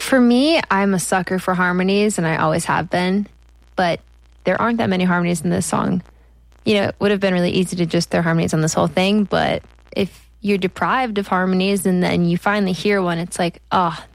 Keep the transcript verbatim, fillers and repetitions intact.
For me, I'm a sucker for harmonies, and I always have been. But there aren't that many harmonies in this song. You know, it would have been really easy to just throw harmonies on this whole thing, but if you're deprived of harmonies and then you finally hear one, it's like, oh,